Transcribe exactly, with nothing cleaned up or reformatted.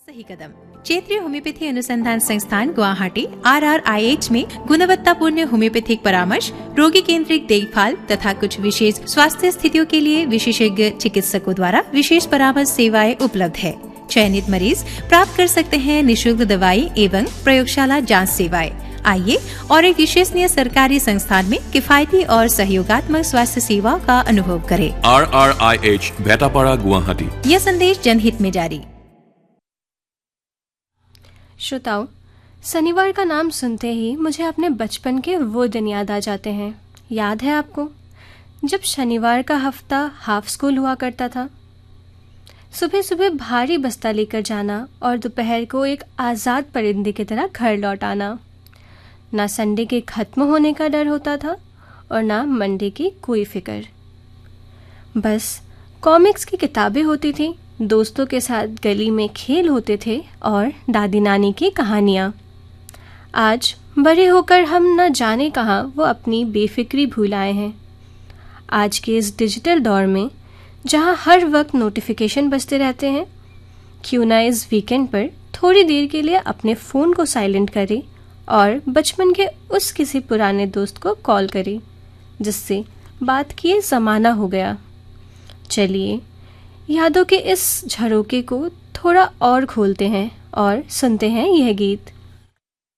सही कदम। क्षेत्रीय होम्योपैथी अनुसंधान संस्थान Guwahati are are I H में गुणवत्तापूर्ण होम्योपैथिक परामर्श, रोगी केंद्रित देखभाल तथा कुछ विशेष स्वास्थ्य स्थितियों के लिए विशेषज्ञ चिकित्सकों द्वारा विशेष परामर्श सेवाएं उपलब्ध है। चयनित मरीज प्राप्त कर सकते हैं निशुल्क दवाई एवं प्रयोगशाला जांच सेवाएं। आइए और एक विश्वसनीय सरकारी संस्थान में किफायती और सहयोगात्मक स्वास्थ्य सेवा का अनुभव करें। Are are I H भेटापाड़ा Guwahati. यह संदेश जनहित में जारी। श्रोताओं, शनिवार का नाम सुनते ही मुझे अपने बचपन के वो दिन याद आ जाते हैं। याद है आपको, जब शनिवार का हफ्ता हाफ स्कूल हुआ करता था। सुबह सुबह भारी बस्ता लेकर जाना और दोपहर को एक आज़ाद परिंदे की तरह घर लौट आना। ना संडे के ख़त्म होने का डर होता था और ना मंडे की कोई फिक्र। बस कॉमिक्स की किताबें होती थी, दोस्तों के साथ गली में खेल होते थे और दादी नानी की कहानियाँ। आज बड़े होकर हम न जाने कहाँ वो अपनी बेफिक्री भूल आए हैं। आज के इस डिजिटल दौर में जहाँ हर वक्त नोटिफिकेशन बजते रहते हैं, क्यों ना इस वीकेंड पर थोड़ी देर के लिए अपने फ़ोन को साइलेंट करें और बचपन के उस किसी पुराने दोस्त को कॉल करें जिससे बात किए ज़माना हो गया। चलिए यादों के इस झरोके को थोड़ा और खोलते हैं और सुनते हैं यह गीत।